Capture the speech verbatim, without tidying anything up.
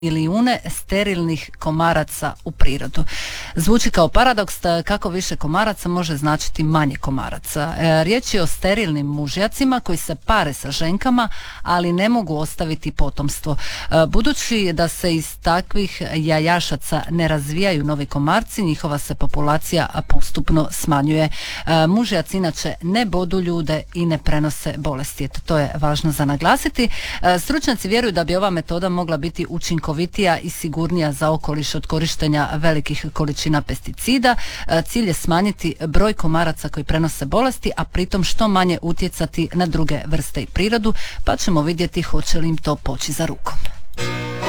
milijune sterilnih komaraca u prirodu. Zvuči kao paradoks, kako više komaraca može značiti manje komaraca. E, riječ je o sterilnim mužjacima koji se pare sa ženkama, ali ne mogu ostaviti potomstvo. E, budući da se iz takvih jajašaca ne razvijaju novi komarci, njihova se populacija postupno smanjuje. E, mužjaci inače ne bodu ljude i ne prenose bolesti. Eto, to je važno za naglasiti. E, stručnjaci vjeruju da bi ova metoda mogla biti učinkovita i sigurnija za okoliš od korištenja velikih količina pesticida. Cilj je smanjiti broj komaraca koji prenose bolesti, a pritom što manje utjecati na druge vrste i prirodu, pa ćemo vidjeti hoće li im to poći za rukom.